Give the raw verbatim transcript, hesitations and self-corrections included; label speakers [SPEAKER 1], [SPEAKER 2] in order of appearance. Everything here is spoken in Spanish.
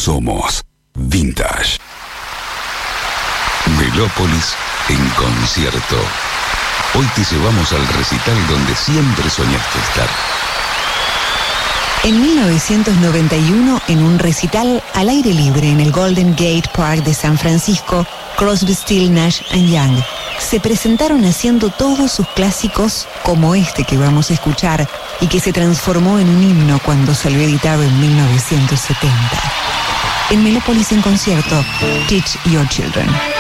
[SPEAKER 1] Somos Vintage. Melópolis en concierto. Hoy te llevamos al recital donde siempre soñaste estar.
[SPEAKER 2] En mil novecientos noventa y uno, en un recital al aire libre en el Golden Gate Park de San Francisco, Crosby, Stills, Nash and Young se presentaron haciendo todos sus clásicos, como este que vamos a escuchar y que se transformó en un himno cuando salió editado en mil novecientos setenta. En Melópolis en concierto, Teach Your Children.